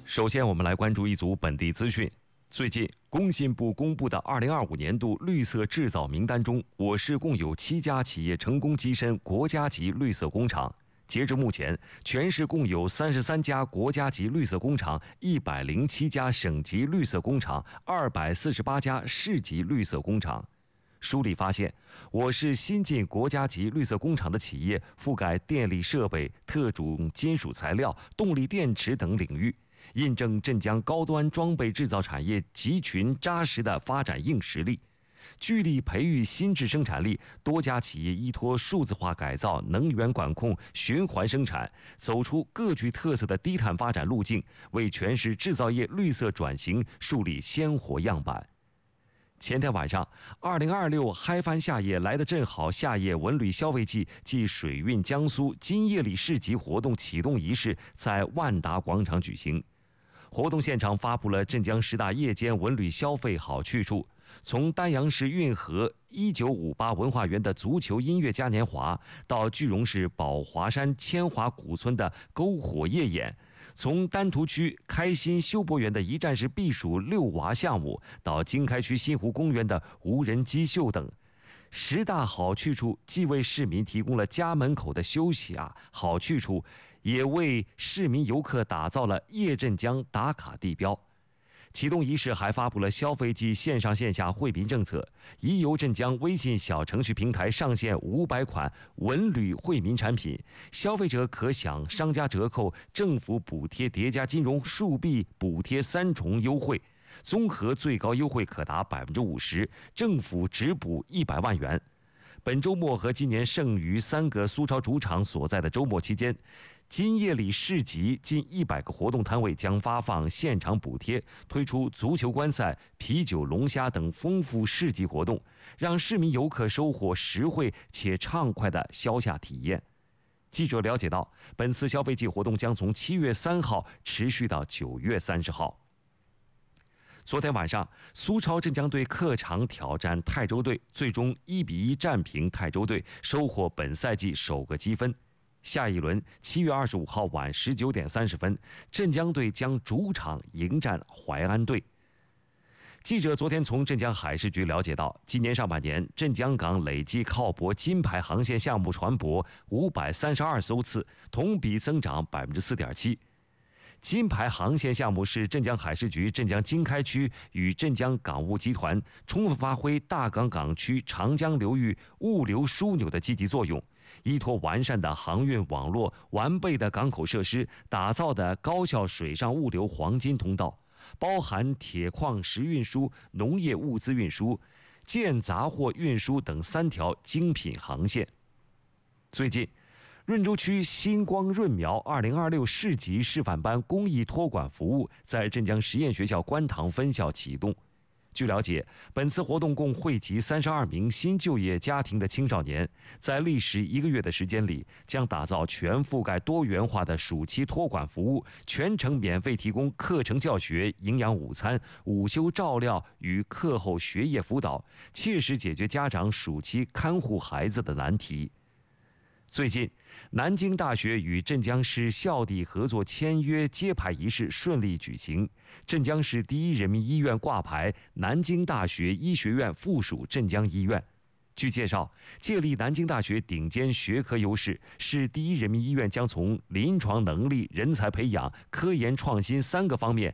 首先，我们来关注一组本地资讯。最近，工信部公布的2025年度绿色制造名单中，我市共有7家企业成功跻身国家级绿色工厂。截至目前，全市共有33家国家级绿色工厂、107家省级绿色工厂、248家市级绿色工厂。梳理发现，我市新进国家级绿色工厂的企业覆盖电力设备、特种金属材料、动力电池等领域，印证镇江高端装备制造产业集群扎实的发展硬实力。聚力培育新质生产力，多家企业依托数字化改造、能源管控、循环生产，走出各具特色的低碳发展路径，为全市制造业绿色转型树立鲜活样板。前天晚上，2026嗨翻夏夜来得正好夏夜文旅消费季暨水韵江苏金叶里市集活动启动仪式在万达广场举行。活动现场发布了镇江10大夜间文旅消费好去处，从丹阳市运河1958文化园的足球音乐嘉年华，到句容市宝华山千华古村的篝火夜演，从丹徒区开心休博园的一站式避暑遛娃项目，到经开区新湖公园的无人机秀等。10大好去处既为市民提供了家门口的休息好去处，也为市民游客打造了夜镇江打卡地标。启动仪式还发布了消费季线上线下惠民政策，宜游镇江微信小程序平台上线500款文旅惠民产品，消费者可享商家折扣、政府补贴叠加金融数币补贴3重优惠，综合最高优惠可达50%，政府直补100万元。本周末和今年剩余3个苏超主场所在的周末期间，金叶里市集近100个活动摊位将发放现场补贴，推出足球观赛、啤酒、龙虾等丰富市集活动，让市民游客收获实惠且畅快的消夏体验。记者了解到，本次消费季活动将从7月3号持续到9月30号。昨天晚上，苏超镇江队客场挑战泰州队，最终1-1战平泰州队，收获本赛季首个积分。下一轮7月25号晚19点30分，镇江队将主场迎战淮安队。记者昨天从镇江海事局了解到，今年上半年，镇江港累计靠泊金牌航线项目船舶532艘次，同比增长4.7%。金牌航线项目是镇江海事局镇江经开区与镇江港务集团充分发挥大港港区长江流域物流枢纽的积极作用，依托完善的航运网络、完备的港口设施，打造的高效水上物流黄金通道，包含铁矿石运输、农业物资运输、建杂货运输等3条精品航线。最近，润州区星光润苗2026市级示范班公益托管服务在镇江实验学校观塘分校启动。据了解，本次活动共惠及32名新就业家庭的青少年，在历时1个月的时间里，将打造全覆盖多元化的暑期托管服务，全程免费提供课程教学、营养午餐、午休照料与课后学业辅导，切实解决家长暑期看护孩子的难题。最近，南京大学与镇江市校地合作签约揭牌仪式顺利举行，镇江市第一人民医院挂牌南京大学医学院附属镇江医院。据介绍，借力南京大学顶尖学科优势，市第一人民医院将从临床能力、人才培养、科研创新3个方面